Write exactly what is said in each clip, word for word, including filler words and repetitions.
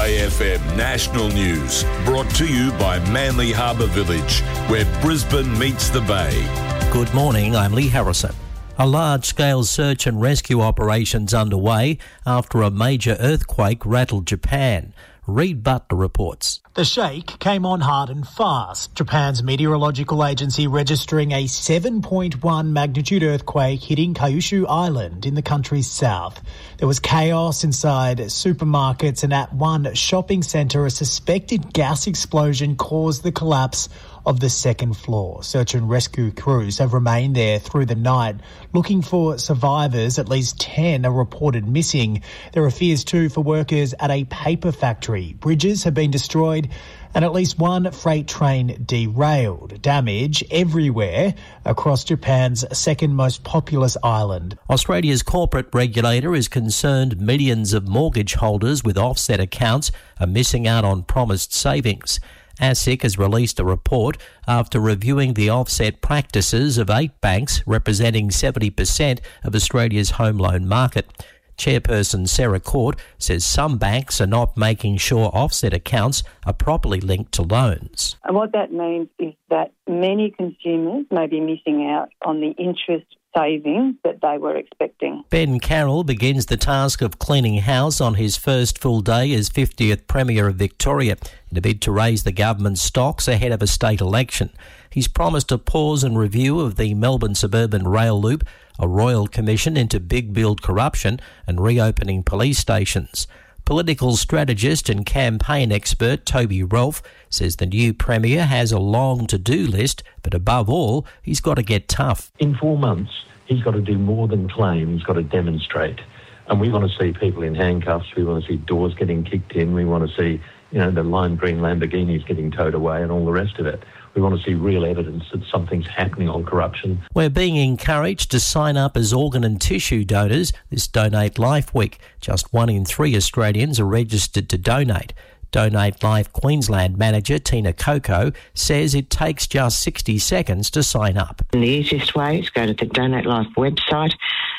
Bay F M National News, brought to you by Manly Harbour Village, where Brisbane meets the Bay. Good morning, I'm Lee Harrison. A large-scale search and rescue operation's underway after a major earthquake rattled Japan. Reid Butler reports. The shake came on hard and fast, Japan's meteorological agency registering a seven point one magnitude earthquake hitting Kyushu Island in the country's south. There was chaos inside supermarkets, and at one shopping centre, a suspected gas explosion caused the collapse of the second floor. Search and rescue crews have remained there through the night looking for survivors. At least ten are reported missing. There are fears too for workers at a paper factory. Bridges have been destroyed and at least one freight train derailed. Damage everywhere across Japan's second most populous island. Australia's corporate regulator is concerned millions of mortgage holders with offset accounts are missing out on promised savings. ASIC has released a report after reviewing the offset practices of eight banks representing seventy percent of Australia's home loan market. Chairperson Sarah Court says some banks are not making sure offset accounts are properly linked to loans. And what that means is that many consumers may be missing out on the interest savings that they were expecting. Ben Carroll begins the task of cleaning house on his first full day as fiftieth Premier of Victoria in a bid to raise the government's stocks ahead of a state election. He's promised a pause and review of the Melbourne suburban rail loop, a royal commission into big build corruption and reopening police stations. Political strategist and campaign expert Toby Rolfe says the new Premier has a long to-do list, but above all, he's got to get tough. In four months, he's got to do more than claim, he's got to demonstrate. And we want to see people in handcuffs, we want to see doors getting kicked in, we want to see, you know, the lime green Lamborghinis getting towed away and all the rest of it. We want to see real evidence that something's happening on corruption. We're being encouraged to sign up as organ and tissue donors this Donate Life Week. Just one in three Australians are registered to donate. Donate Life Queensland manager Tina Coco says it takes just sixty seconds to sign up. And the easiest way is go to the Donate Life website.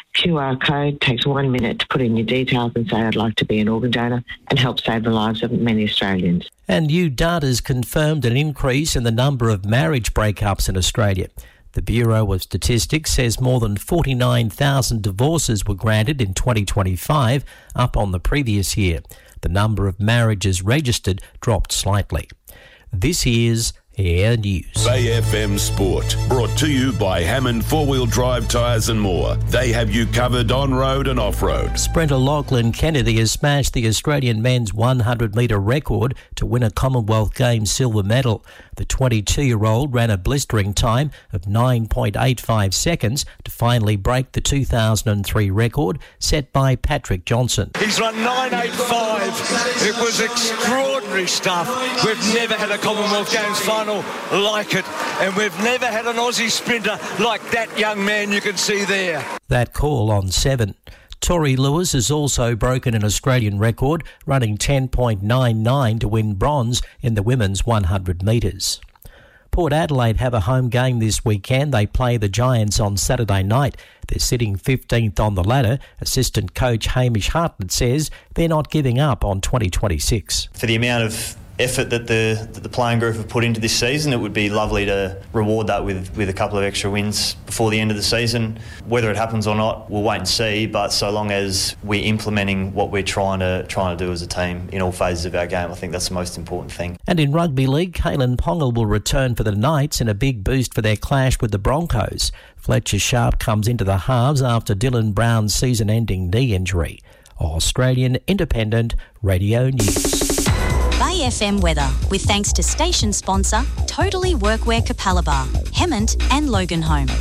Q R code takes one minute to put in your details and say I'd like to be an organ donor and help save the lives of many Australians. And new data's confirmed an increase in the number of marriage breakups in Australia. The Bureau of Statistics says more than forty-nine thousand divorces were granted in twenty twenty-five, up on the previous year. The number of marriages registered dropped slightly. This is Air News. Bay F M Sport, brought to you by Hammond four-wheel drive tyres and more. They have you covered on-road and off-road. Sprinter Lachlan Kennedy has smashed the Australian men's one hundred metre record to win a Commonwealth Games silver medal. The twenty-two-year-old ran a blistering time of nine point eight five seconds to finally break the two thousand three record set by Patrick Johnson. He's run nine eighty-five. It was extraordinary stuff. We've never had a Commonwealth Games final like it, and we've never had an Aussie sprinter like that young man you can see there. That call on seven. Tori Lewis has also broken an Australian record, running ten point nine nine to win bronze in the women's one hundred metres. Port Adelaide have a home game this weekend. They play the Giants on Saturday night. They're sitting fifteenth on the ladder. Assistant coach Hamish Hartnett says they're not giving up on twenty twenty-six. For the amount of effort that the that the playing group have put into this season, it would be lovely to reward that with, with a couple of extra wins before the end of the season. Whether it happens or not, we'll wait and see, but so long as we're implementing what we're trying to trying to do as a team in all phases of our game, I think that's the most important thing. And in rugby league, Kalen Ponga will return for the Knights in a big boost for their clash with the Broncos. Fletcher Sharp comes into the halves after Dylan Brown's season-ending knee injury. Australian Independent Radio News. Bay F M weather, with thanks to station sponsor Totally Workwear Capalaba, Hemmant and Loganholme.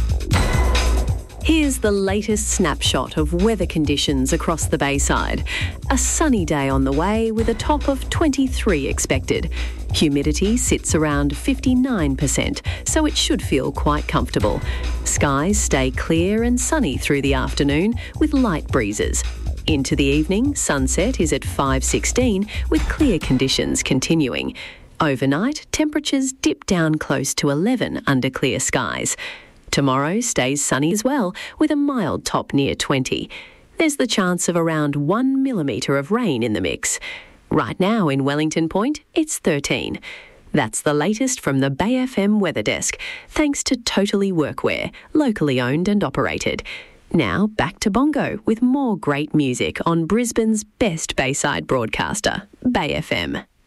Here's the latest snapshot of weather conditions across the Bayside. A sunny day on the way with a top of twenty-three expected. Humidity sits around fifty-nine percent, so it should feel quite comfortable. Skies stay clear and sunny through the afternoon with light breezes. Into the evening, sunset is at five sixteen with clear conditions continuing. Overnight, temperatures dip down close to eleven under clear skies. Tomorrow stays sunny as well with a mild top near twenty. There's the chance of around one millimetre of rain in the mix. Right now in Wellington Point, it's thirteen. That's the latest from the Bay F M Weather Desk, thanks to Totally Workwear, locally owned and operated. Now back to Bongo with more great music on Brisbane's best Bayside broadcaster, Bay F M.